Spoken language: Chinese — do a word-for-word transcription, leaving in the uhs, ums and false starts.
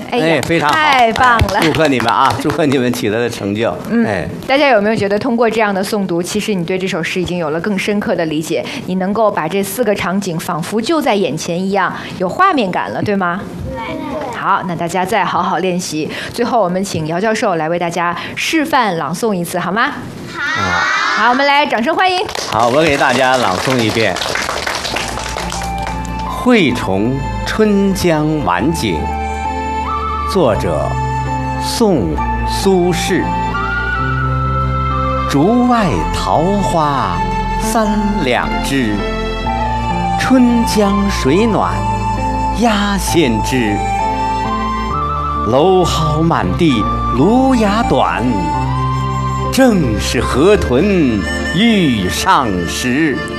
哎呀， 非常好， 太棒了！ 哎祝贺你们啊，祝贺你们取得的成就。 嗯， 哎， 大家有没有觉得通过这样的诵读，其实你对这首诗已经有了更深刻的理解？你能够把这四个场景仿佛就在眼前一样，有画面感了，对吗？好，那大家再好好练习。最后，我们请姚教授来为大家示范朗诵一次，好吗？ 好， 好，我们来掌声欢迎。 好，我给大家朗诵一遍《惠崇春江晚景》，作者宋苏轼。竹外桃花三两枝，春江水暖鸭先知。蒌蒿满地芦芽短，正是河豚欲上时。